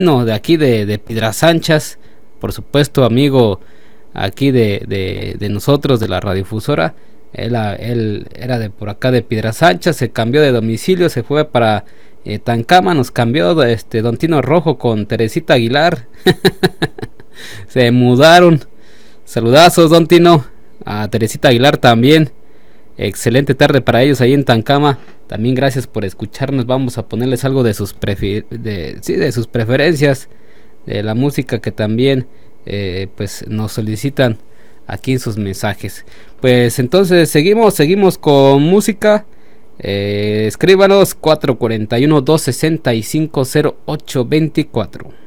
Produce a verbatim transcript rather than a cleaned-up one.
no, de aquí de, de Piedras Anchas, por supuesto, amigo aquí de, de, de nosotros, de la radiodifusora. Él, él era de por acá de Piedras Anchas, se cambió de domicilio, se fue para eh, Tancama, nos cambió este Don Tino Rojo con Teresita Aguilar. Se mudaron. Saludazos, Don Tino, a Teresita Aguilar también. Excelente tarde para ellos ahí en Tancama. También gracias por escucharnos. Vamos a ponerles algo de sus prefi- de, sí, de sus preferencias, de la música que también eh, pues nos solicitan aquí en sus mensajes. Pues entonces seguimos, seguimos con música. Eh, escríbanos cuatro cuatro uno, dos seis cinco, cero ocho dos cuatro.